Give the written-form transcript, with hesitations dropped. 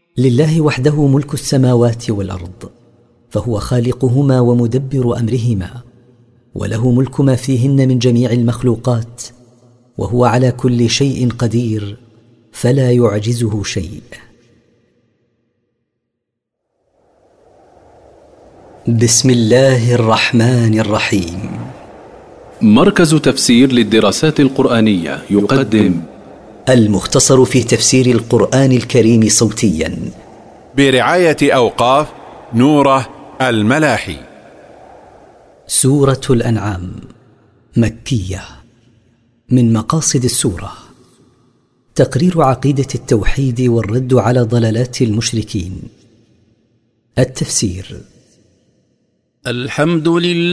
لله وحده ملك السماوات والأرض، فهو خالقهما ومدبر أمرهما، وله ملك ما فيهن من جميع المخلوقات، وهو على كل شيء قدير، فلا يعجزه شيء. بسم الله الرحمن الرحيم. مركز تفسير للدراسات القرآنية يقدم المختصر في تفسير القرآن الكريم صوتيا برعاية أوقاف نوره الملاحي. سورة الأنعام مكية. من مقاصد السورة تقرير عقيدة التوحيد والرد على ضلالات المشركين. التفسير. الحمد لله